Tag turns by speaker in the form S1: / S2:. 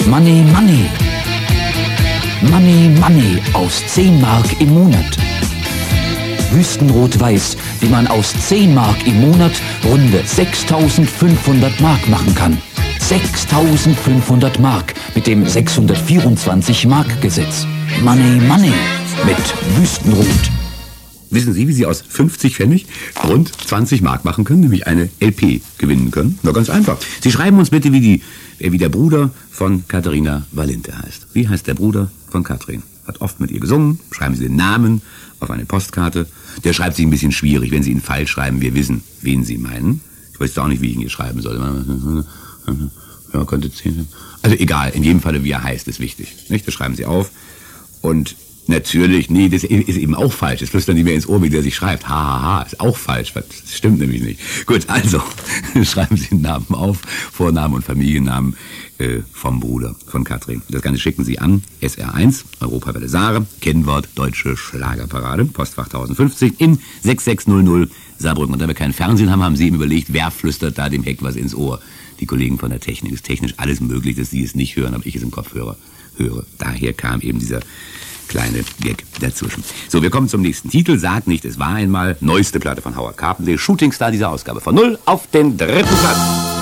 S1: Money, Money. Money, Money aus 10 Mark im Monat. Wüstenrot-Weiß, wie man aus 10 Mark im Monat runde 6.500 Mark machen kann. 6.500 Mark mit dem 624-Mark-Gesetz. Money, Money mit Wüstenrot.
S2: Wissen Sie, wie Sie aus 50 Pfennig rund 20 Mark machen können, nämlich eine LP gewinnen können? Na, ganz einfach. Sie schreiben uns bitte, wie der Bruder von Katharina Valente heißt. Wie heißt der Bruder von Katrin? Hat oft mit ihr gesungen. Schreiben Sie den Namen auf eine Postkarte. Der schreibt sich ein bisschen schwierig, wenn Sie ihn falsch schreiben. Wir wissen, wen Sie meinen. Ich weiß auch nicht, wie ich ihn hier schreiben soll. Ja, könnte 10. Also egal, in jedem Falle, wie er heißt, ist wichtig. Nicht? Das schreiben Sie auf. Und natürlich, nee, das ist eben auch falsch. Das flüstern Sie mir ins Ohr, wie der sich schreibt. Ha, ist auch falsch. Das stimmt nämlich nicht. Gut, also, schreiben Sie den Namen auf. Vornamen und Familiennamen vom Bruder von Katrin. Das Ganze schicken Sie an SR1, Europawelle Saare, Kennwort Deutsche Schlagerparade, Postfach 1050 in 6600 Saarbrücken. Und da wir kein Fernsehen haben, haben Sie ihm überlegt, wer flüstert da dem Heck was ins Ohr. Die Kollegen von der Technik. Es ist technisch alles möglich, dass Sie es nicht hören, aber ich es im Kopfhörer höre. Daher kam eben dieser kleine Gag dazwischen. So, wir kommen zum nächsten Titel. Sag nicht, es war einmal. Neueste Platte von Howard Carpendale. Shootingstar dieser Ausgabe. Von 0 auf den 3. Platz.